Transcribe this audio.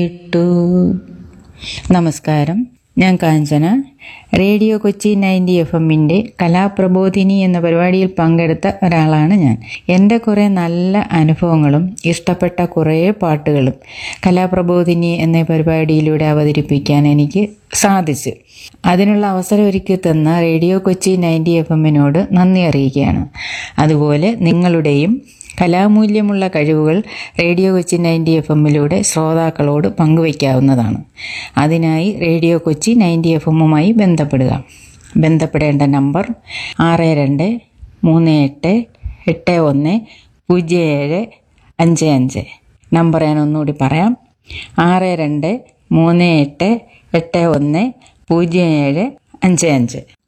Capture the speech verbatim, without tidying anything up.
ഇട്ടു. നമസ്കാരം, ഞാൻ കാഞ്ചന. റേഡിയോ കൊച്ചി നയൻറ്റി എഫ് എമ്മിൻ്റെ കലാപ്രബോധിനി എന്ന പരിപാടിയിൽ പങ്കെടുത്ത ഒരാളാണ് ഞാൻ. എൻ്റെ കുറേ നല്ല അനുഭവങ്ങളും ഇഷ്ടപ്പെട്ട കുറേ പാട്ടുകളും കലാപ്രബോധിനി എന്ന പരിപാടിയിലൂടെ അവതരിപ്പിക്കാൻ എനിക്ക് സാധിച്ചു. അതിനുള്ള അവസരം ഒരുക്കി തന്ന റേഡിയോ കൊച്ചി നയൻറ്റി എഫ് എമ്മിനോട് നന്ദി അറിയിക്കുകയാണ്. അതുപോലെ നിങ്ങളുടെയും കലാമൂല്യമുള്ള കഴിവുകൾ റേഡിയോ കൊച്ചി നയൻറ്റി എഫ് എമ്മിലൂടെ ശ്രോതാക്കളോട് പങ്കുവയ്ക്കാവുന്നതാണ്. അതിനായി റേഡിയോ കൊച്ചി നയൻറ്റി എഫ് എമ്മുമായി ബന്ധപ്പെടുക. ബന്ധപ്പെടേണ്ട നമ്പർ ആറ് രണ്ട് മൂന്ന് എട്ട് എട്ട് ഒന്ന് പൂജ്യം ഏഴ് അഞ്ച് അഞ്ച്. നമ്പർ ഞാൻ ഒന്നുകൂടി പറയാം. ആറ് രണ്ട് മൂന്ന് എട്ട് എട്ട് ഒന്ന് പൂജ്യം ഏഴ് അഞ്ച് അഞ്ച്.